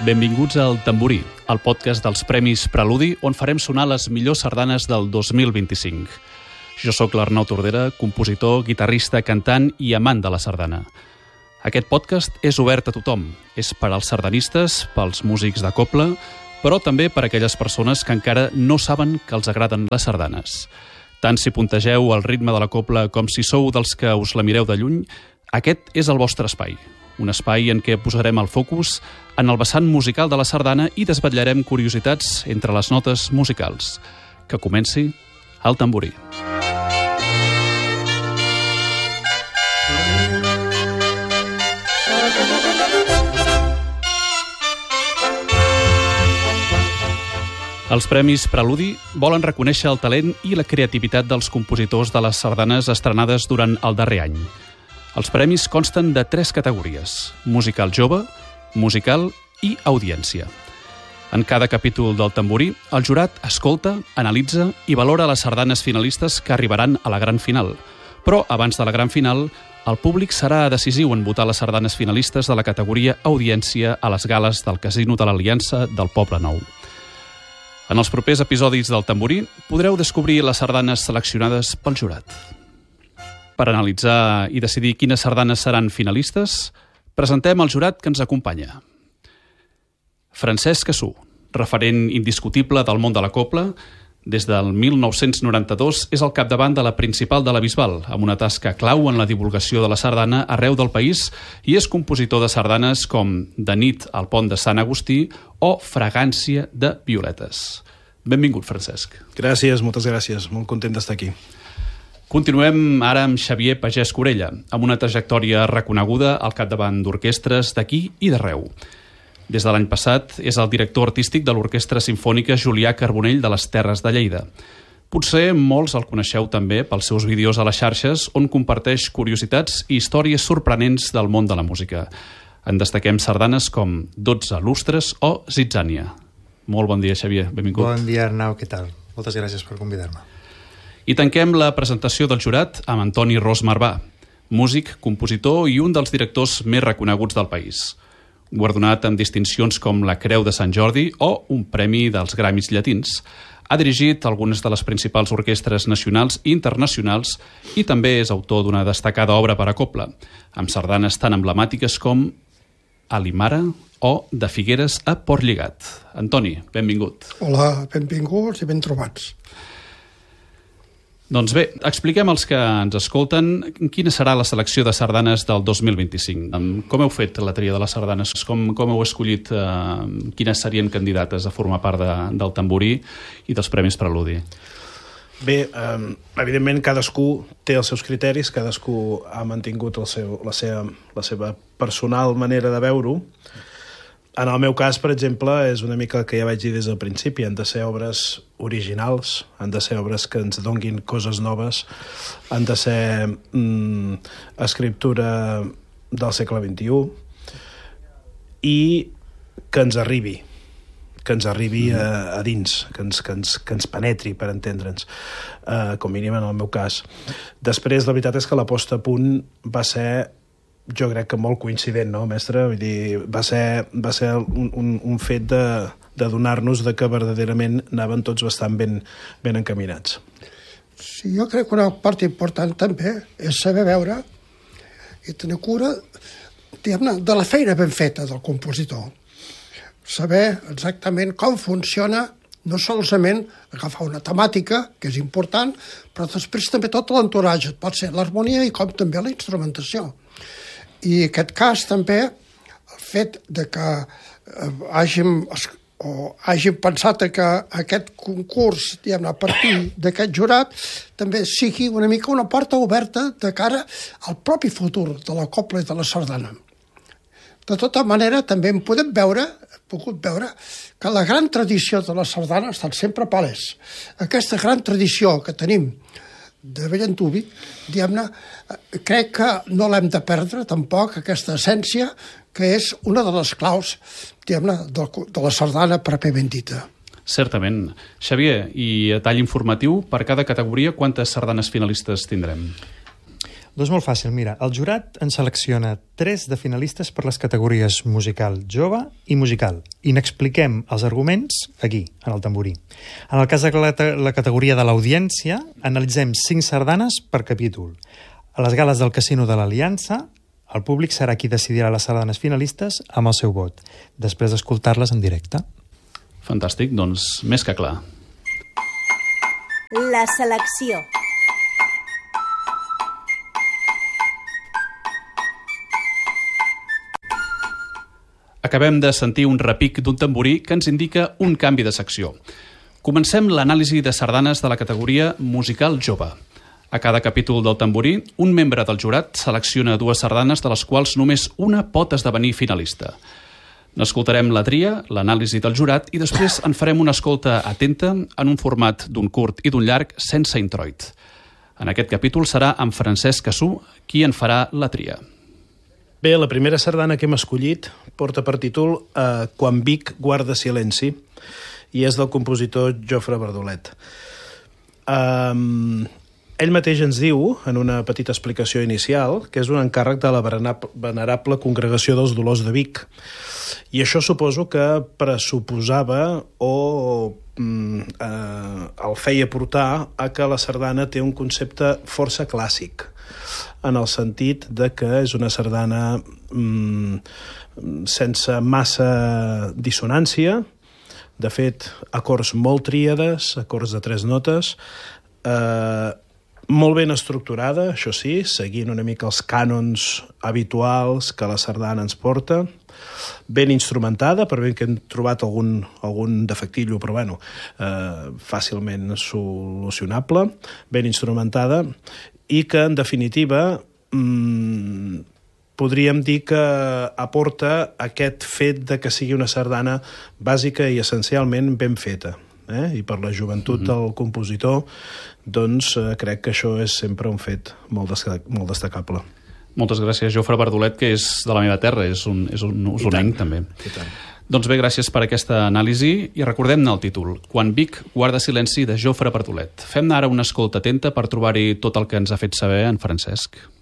Benvinguts al Tamborí, el podcast dels Premis Preludi, on farem sonar les millors sardanes del 2025. Jo sóc l'Arnau Tordera, compositor, guitarrista, cantant i amant de la sardana. Aquest podcast és obert a tothom. És per als sardanistes, pels músics de cobla, però també per a aquelles persones que encara no saben que els agraden les sardanes. Tant si puntegeu el ritme de la cobla com si sou dels que us la mireu de lluny, aquest és el vostre espai. Un espai en què posarem el focus en el vessant musical de la sardana i desvetllarem curiositats entre les notes musicals. Que comenci el Tamborí. Els Premis Preludi volen reconèixer el talent i la creativitat dels compositors de les sardanes estrenades durant el darrer any. Els premis consten de 3 categories: musical jove, musical i audiència. En cada capítol del Tamborí, el jurat escolta, analitza i valora les sardanes finalistes que arribaran a la gran final. Però abans de la gran final, el públic serà decisiu en votar les sardanes finalistes de la categoria audiència a les gales del Casino de l'Aliança del Poble Nou. En els propers episodis del Tamborí podreu descobrir les sardanes seleccionades pel jurat. Per analitzar i decidir quines sardanes seran finalistes, presentem el jurat que ens acompanya. Francesc Cassú, referent indiscutible del món de la cobla, des del 1992 és al capdavant de la Principal de la Bisbal, amb una tasca clau en la divulgació de la sardana arreu del país, i és compositor de sardanes com De nit al pont de Sant Agustí o Fragància de violetes. Benvingut, Francesc. Gràcies, moltes gràcies. Molt content d'estar aquí. Continuem ara amb Xavier Pagès Corella, amb una trajectòria reconeguda al capdavant d'orquestres d'aquí i d'arreu. Des de l'any passat és el director artístic de l'Orquestra Simfònica Julià Carbonell de les Terres de Lleida. Potser molts el coneixeu també pels seus vídeos a les xarxes, on comparteix curiositats i històries sorprenents del món de la música. En destaquem sardanes com 12 lustres o Zitzània. Molt bon dia, Xavier, benvingut. Bon dia, Arnau, què tal? Moltes gràcies per convidar-me. I tanquem la presentació del jurat amb Antoni Ros Marvà, músic, compositor i un dels directors més reconeguts del país. Guardonat amb distincions com la Creu de Sant Jordi o un premi dels Gramis llatins. Ha dirigit algunes de les principals orquestres nacionals i internacionals i també és autor d'una destacada obra per a cobla, amb sardanes tan emblemàtiques com Alimara o De Figueres a Portlligat. Antoni, benvingut. Hola, benvinguts i ben trobats. Doncs bé, expliquem als que ens escolten quina serà la selecció de sardanes del 2025. Com heu fet la tria de les sardanes? Com heu escollit quines serien candidates a formar part del Tamborí i dels Premis Preludi? Bé, evidentment cadascú té els seus criteris, cadascú ha mantingut la seva personal manera de veure-ho. En el meu cas, per exemple, és una mica el que ja vaig dir des del principi. Han de ser obres originals, han de ser obres que ens donguin coses noves, han de ser escriptura del segle XXI i que ens arribi a dins, que ens penetri, per entendre'ns, com mínim en el meu cas. Després, la veritat és que la posta a punt va ser, jo crec que molt coincident, no, mestre? Vull dir, va ser un fet de donar-nos de que verdaderament anaven tots bastant ben encaminats. Sí, jo crec que una part important també és saber veure i tenir cura, diguem-ne, de la feina ben feta del compositor. Saber exactament com funciona, no solament agafar una temàtica, que és important, però després també tot l'entoratge, pot ser l'harmonia i com també la instrumentació. I en aquest cas també el fet de que hàgim pensat que aquest concurs, diguem-ne, a partir d'aquest jurat també sigui una mica una porta oberta de cara al propi futur de la cobla i de la sardana. De tota manera, també hem pogut veure que la gran tradició de la sardana ha estat sempre palès. Aquesta gran tradició que tenim de bell antuvi, diguem-ne, crec que no l'hem de perdre tampoc, aquesta essència, que és una de les claus, diguem-ne, de la sardana pròpiament dita. Certament. Xavier, i a tall informatiu, per cada categoria, quantes sardanes finalistes tindrem? Doncs molt fàcil, mira, el jurat en selecciona 3 de finalistes per les categories musical jove i musical, i n'expliquem els arguments aquí, en el tamborí. En el cas de la categoria de l'audiència, analitzem 5 sardanes per capítol. A les gales del Casino de l'Aliança, el públic serà qui decidirà les sardanes finalistes amb el seu vot, després d'escoltar-les en directe. Fantàstic, doncs més que clar. La selecció. Acabem de sentir un repic d'un tamborí que ens indica un canvi de secció. Comencem l'anàlisi de sardanes de la categoria musical jove. A cada capítol del tamborí, un membre del jurat selecciona 2 sardanes de les quals només una pot esdevenir finalista. N'escoltarem la tria, l'anàlisi del jurat i després en farem una escolta atenta en un format d'un curt i d'un llarg sense introit. En aquest capítol serà en Francesc Cassú qui en farà la tria. Bé, la primera sardana que hem escollit porta per títol Quan Vic guarda silenci i és del compositor Jofre Bardolet. Ell mateix ens diu, en una petita explicació inicial, que és un encàrrec de la venerable Congregació dels Dolors de Vic. I això suposo que pressuposava o el feia portar a que la sardana té un concepte força clàssic, en el sentit de que és una sardana sense massa dissonància, de fet, acords molt tríades, acords de 3 notes, molt ben estructurada, això sí, seguint una mica els cànons habituals que la sardana ens porta, ben instrumentada, per ben que hem trobat algun defectillo, però bueno, fàcilment solucionable, ben instrumentada, i que, en definitiva, podríem dir que aporta aquest fet de que sigui una sardana bàsica i essencialment ben feta. I per la joventut del compositor, doncs crec que això és sempre un fet molt destacable. Moltes gràcies, Jofre Bardolet, que és de la meva terra, és un usonenc també. Doncs bé, gràcies per aquesta anàlisi i recordem-ne el títol, Quan Vic guarda silenci, de Jofre Bardolet. Fem-ne ara una escolta atenta per trobar-hi tot el que ens ha fet saber en Francesc.